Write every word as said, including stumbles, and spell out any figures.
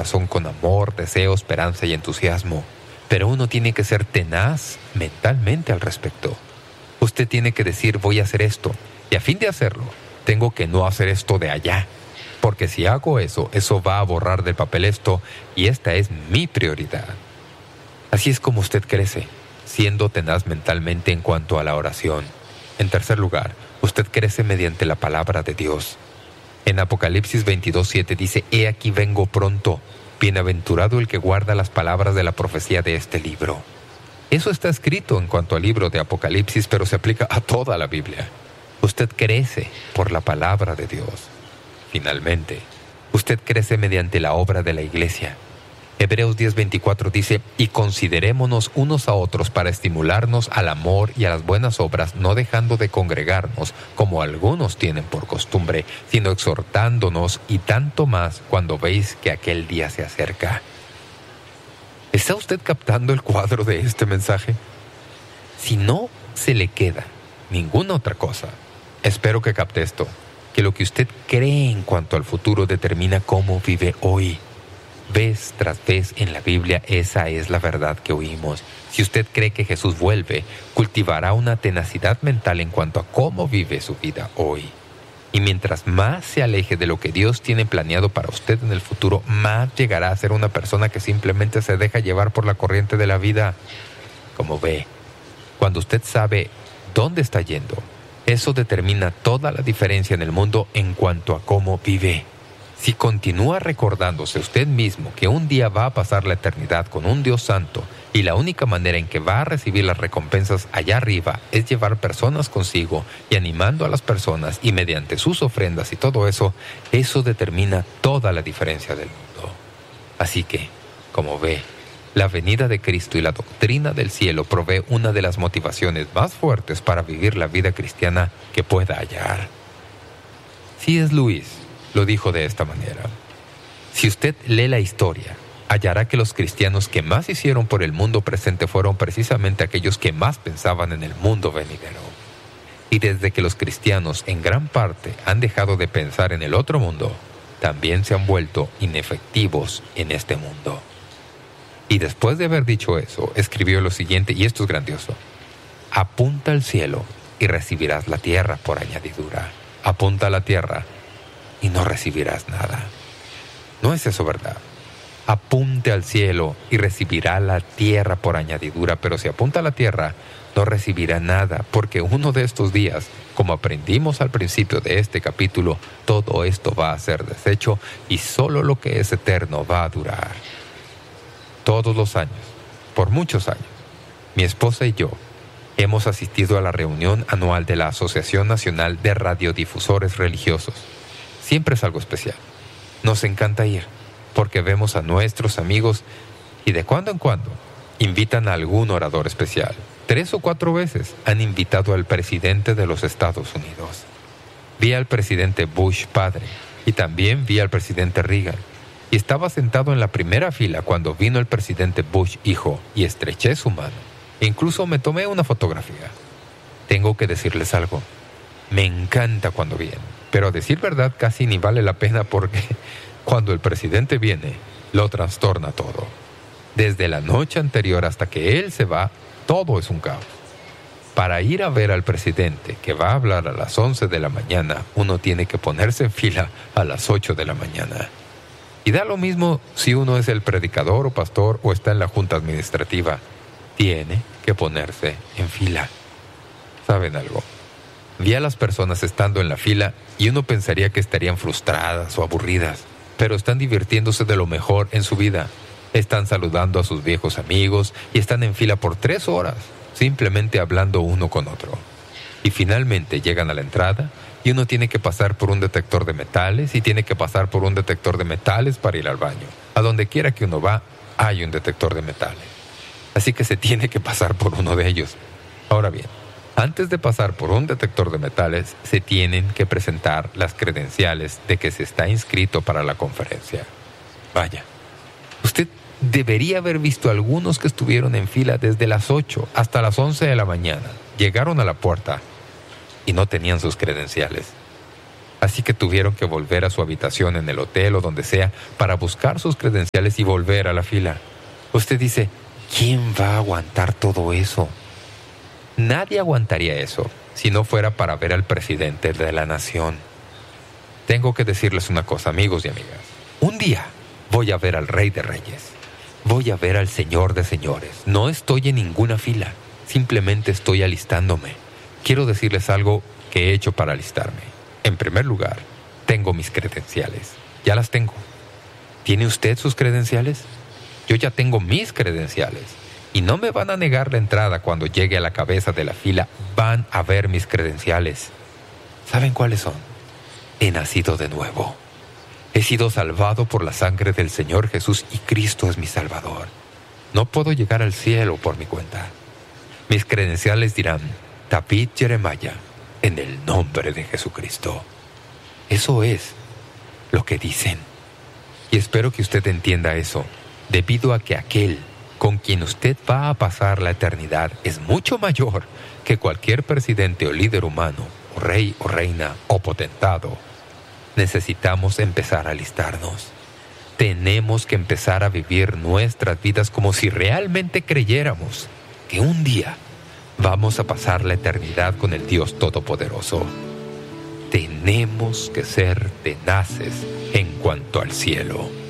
corazón con amor, deseo, esperanza y entusiasmo. Pero uno tiene que ser tenaz mentalmente al respecto. Usted tiene que decir, voy a hacer esto, y a fin de hacerlo, tengo que no hacer esto de allá. Porque si hago eso, eso va a borrar del papel esto, y esta es mi prioridad. Así es como usted crece, siendo tenaz mentalmente en cuanto a la oración. En tercer lugar, usted crece mediante la palabra de Dios. En Apocalipsis veintidós siete dice, «He aquí vengo pronto, bienaventurado el que guarda las palabras de la profecía de este libro». Eso está escrito en cuanto al libro de Apocalipsis, pero se aplica a toda la Biblia. Usted crece por la palabra de Dios. Finalmente, usted crece mediante la obra de la Iglesia. Hebreos diez veinticuatro dice, «Y considerémonos unos a otros para estimularnos al amor y a las buenas obras, no dejando de congregarnos, como algunos tienen por costumbre, sino exhortándonos, y tanto más cuando veis que aquel día se acerca». ¿Está usted captando el cuadro de este mensaje? Si no se le queda ninguna otra cosa, espero que capte esto, que lo que usted cree en cuanto al futuro determina cómo vive hoy. Vez tras vez en la Biblia, esa es la verdad que oímos. Si usted cree que Jesús vuelve, cultivará una tenacidad mental en cuanto a cómo vive su vida hoy. Y mientras más se aleje de lo que Dios tiene planeado para usted en el futuro, más llegará a ser una persona que simplemente se deja llevar por la corriente de la vida. Como ve, cuando usted sabe dónde está yendo, eso determina toda la diferencia en el mundo en cuanto a cómo vive. Si continúa recordándose usted mismo que un día va a pasar la eternidad con un Dios santo y la única manera en que va a recibir las recompensas allá arriba es llevar personas consigo y animando a las personas y mediante sus ofrendas y todo eso, eso determina toda la diferencia del mundo. Así que, como ve, la venida de Cristo y la doctrina del cielo provee una de las motivaciones más fuertes para vivir la vida cristiana que pueda hallar. C S Lewis lo dijo de esta manera: si usted lee la historia, hallará que los cristianos que más hicieron por el mundo presente fueron precisamente aquellos que más pensaban en el mundo venidero. Y desde que los cristianos en gran parte han dejado de pensar en el otro mundo, también se han vuelto inefectivos en este mundo. Y después de haber dicho eso, escribió lo siguiente, y esto es grandioso: apunta al cielo y recibirás la tierra por añadidura. Apunta a la tierra y no recibirás nada. ¿No es eso verdad? Apunte al cielo y recibirá la tierra por añadidura, pero si apunta a la tierra, no recibirá nada, porque uno de estos días, como aprendimos al principio de este capítulo, todo esto va a ser deshecho y solo lo que es eterno va a durar. Todos los años, por muchos años, mi esposa y yo hemos asistido a la reunión anual de la Asociación Nacional de Radiodifusores Religiosos. Siempre es algo especial. Nos encanta ir, porque vemos a nuestros amigos y de cuando en cuando invitan a algún orador especial. Tres o cuatro veces han invitado al presidente de los Estados Unidos. Vi al presidente Bush padre y también vi al presidente Reagan. Y estaba sentado en la primera fila cuando vino el presidente Bush hijo y estreché su mano. E incluso me tomé una fotografía. Tengo que decirles algo. Me encanta cuando vienen, pero a decir verdad casi ni vale la pena porque cuando el presidente viene, lo trastorna todo. Desde la noche anterior hasta que él se va, todo es un caos. Para ir a ver al presidente que va a hablar a las once de la mañana, uno tiene que ponerse en fila a las ocho de la mañana. Y da lo mismo si uno es el predicador o pastor o está en la junta administrativa. Tiene que ponerse en fila. ¿Saben algo? Vi a las personas estando en la fila y uno pensaría que estarían frustradas o aburridas, pero están divirtiéndose de lo mejor en su vida. Están saludando a sus viejos amigos y están en fila por tres horas, simplemente hablando uno con otro. Y finalmente llegan a la entrada y uno tiene que pasar por un detector de metales y tiene que pasar por un detector de metales para ir al baño. A donde quiera que uno va, hay un detector de metales. Así que se tiene que pasar por uno de ellos. Ahora bien, antes de pasar por un detector de metales, se tienen que presentar las credenciales de que se está inscrito para la conferencia. Vaya, usted debería haber visto a algunos que estuvieron en fila desde las ocho hasta las once de la mañana. Llegaron a la puerta y no tenían sus credenciales. Así que tuvieron que volver a su habitación en el hotel o donde sea para buscar sus credenciales y volver a la fila. Usted dice, ¿quién va a aguantar todo eso? Nadie aguantaría eso si no fuera para ver al presidente de la nación. Tengo que decirles una cosa, amigos y amigas. Un día voy a ver al Rey de Reyes. Voy a ver al Señor de Señores. No estoy en ninguna fila. Simplemente estoy alistándome. Quiero decirles algo que he hecho para alistarme. En primer lugar, tengo mis credenciales. Ya las tengo. ¿Tiene usted sus credenciales? Yo ya tengo mis credenciales. Y no me van a negar la entrada cuando llegue a la cabeza de la fila. Van a ver mis credenciales. ¿Saben cuáles son? He nacido de nuevo. He sido salvado por la sangre del Señor Jesús y Cristo es mi Salvador. No puedo llegar al cielo por mi cuenta. Mis credenciales dirán, David Jeremiah, en el nombre de Jesucristo. Eso es lo que dicen. Y espero que usted entienda eso, debido a que aquel con quien usted va a pasar la eternidad es mucho mayor que cualquier presidente o líder humano, o rey o reina o potentado. Necesitamos empezar a alistarnos. Tenemos que empezar a vivir nuestras vidas como si realmente creyéramos que un día vamos a pasar la eternidad con el Dios Todopoderoso. Tenemos que ser tenaces en cuanto al cielo.